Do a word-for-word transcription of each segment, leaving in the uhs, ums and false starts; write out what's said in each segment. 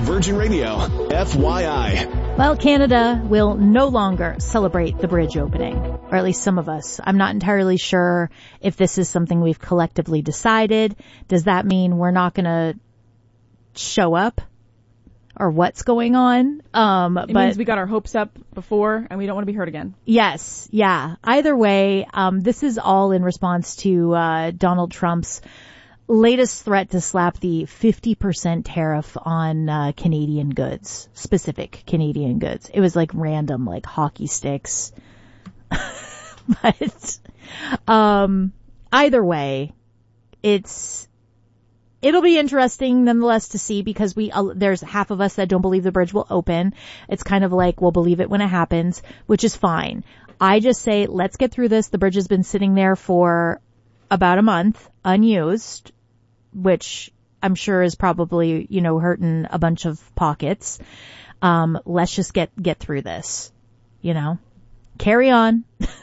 Virgin Radio, F Y I. Well, Canada will no longer celebrate the bridge opening, or at least some of us. I'm not entirely sure if this is something we've collectively decided. Does that mean we're not going to show up? Or what's going on? Um, it but means we got our hopes up before and we don't want to be hurt again. Yes, yeah. Either way, um, this is all in response to uh, Donald Trump's latest threat to slap the fifty percent tariff on uh, Canadian goods, specific Canadian goods. It was like random, like hockey sticks. But um, either way, it's it'll be interesting nonetheless to see, because we uh, there's half of us that don't believe the bridge will open. It's kind of like we'll believe it when it happens, which is fine. I just say let's get through this. The bridge has been sitting there for about a month unused, which I'm sure is probably, you know, hurting a bunch of pockets. Um, let's just get, get through this, you know, carry on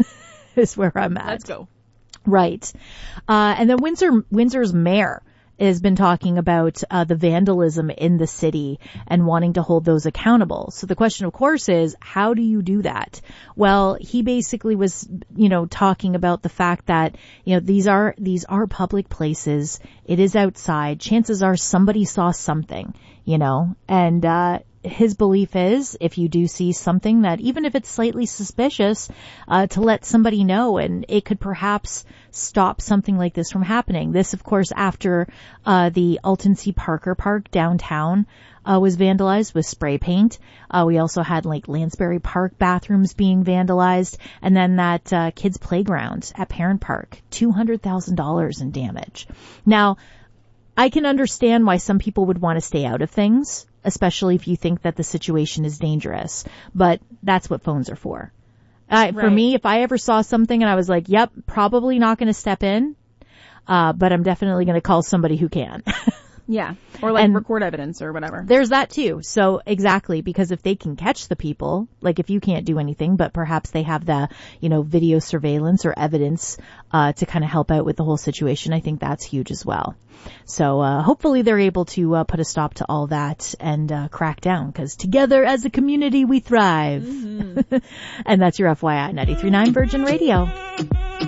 is where I'm at. Let's go. Right. Uh, and then Windsor, Windsor's mayor has been talking about uh, the vandalism in the city and wanting to hold those accountable. So the question, of course, is how do you do that? Well, he basically was, you know, talking about the fact that, you know, these are, these are public places. It is outside. Chances are somebody saw something, you know, and, uh, his belief is if you do see something that, even if it's slightly suspicious, uh, to let somebody know, and it could perhaps stop something like this from happening. This, of course, after, uh, the Alton C. Parker Park downtown, uh, was vandalized with spray paint. Uh, we also had like Lansbury Park bathrooms being vandalized, and then that, uh, kids playground at Parent Park, two hundred thousand dollars in damage. Now, I can understand why some people would want to stay out of things, especially if you think that the situation is dangerous. But that's what phones are for. Uh, right. For me, if I ever saw something and I was like, yep, probably not going to step in, uh, but I'm definitely going to call somebody who can. Yeah. Or like and record evidence or whatever. There's that too. So exactly, because if they can catch the people, like if you can't do anything, but perhaps they have the, you know, video surveillance or evidence, uh, to kind of help out with the whole situation, I think that's huge as well. So, uh, hopefully they're able to, uh, put a stop to all that and, uh, crack down, because together as a community we thrive. Mm-hmm. And that's your F Y I ninety-three point nine Virgin Radio.